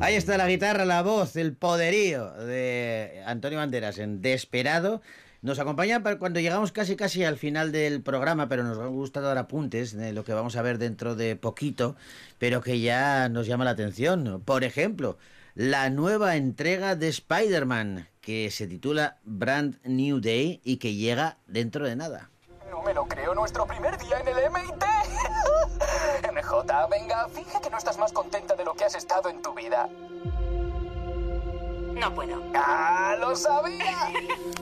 Ahí está la guitarra, la voz, el poderío de Antonio Banderas en Desperado. Nos acompaña cuando llegamos casi al final del programa, pero nos gusta dar apuntes de lo que vamos a ver dentro de poquito, pero que ya nos llama la atención. Por ejemplo, la nueva entrega de Spider-Man, que se titula Brand New Day y que llega dentro de nada. No me lo creo, nuestro primer día en el MIT. MJ, venga, finge que no estás más contenta de lo que has estado en tu vida. No puedo. ¡Ah, lo sabía!